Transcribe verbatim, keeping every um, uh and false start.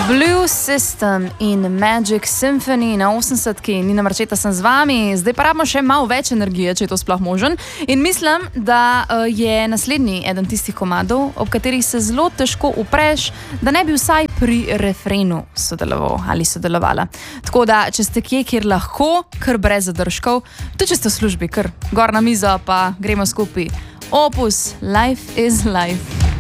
Blue System in Magic Symphony na osemdesetki, Nina Marčeta sem z vami, zdaj pa rabimo še malo več energije, če je to sploh možen. In mislim, da je naslednji eden tistih komadov, ob katerih se zelo težko upreš, da ne bi vsaj pri refrenu sodeloval ali sodelovala. Tako da, če ste kje, kjer lahko, kar brez zadržkov, tudi če ste v službi, kar gor na mizo, pa gremo skupaj. Opus, Life is Life.